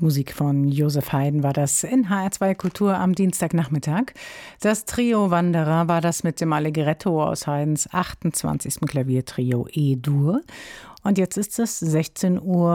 Musik von Josef Haydn war das in HR2 Kultur am Dienstagnachmittag. Das Trio Wanderer war das mit dem Allegretto aus Haydns 28. Klaviertrio E-Dur. Und jetzt ist es 16 Uhr.